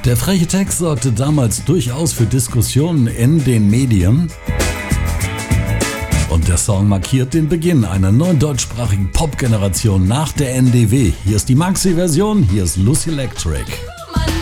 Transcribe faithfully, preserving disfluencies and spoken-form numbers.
Der freche Text sorgte damals durchaus für Diskussionen in den Medien. Und der Song markiert den Beginn einer neuen deutschsprachigen Pop-Generation nach der N D W. Hier ist die Maxi-Version, hier ist Lucy Electric.